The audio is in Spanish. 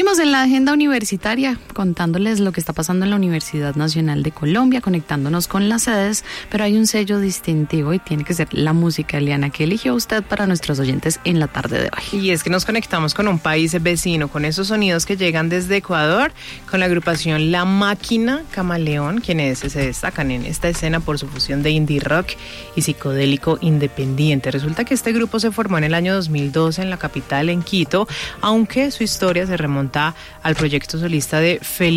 Seguimos en la agenda universitaria contándoles lo que está pasando en la Universidad Nacional de Colombia, conectándonos con las sedes, pero hay un sello distintivo y tiene que ser la música, Eliana, que eligió usted para nuestros oyentes en la tarde de hoy. Y es que nos conectamos con un país vecino, con esos sonidos que llegan desde Ecuador, con la agrupación La Máquina Camaleón, quienes se destacan en esta escena por su fusión de indie rock y psicodélico independiente. Resulta que este grupo se formó en el año 2012 en la capital, en Quito, aunque su historia se remonta al proyecto solista de Felipe